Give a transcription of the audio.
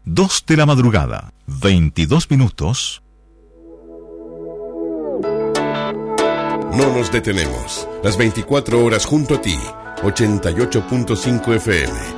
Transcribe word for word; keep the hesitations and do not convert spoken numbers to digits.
dos de la madrugada, veintidós minutos. No nos detenemos. Las veinticuatro horas junto a ti. ochenta y ocho punto cinco F M.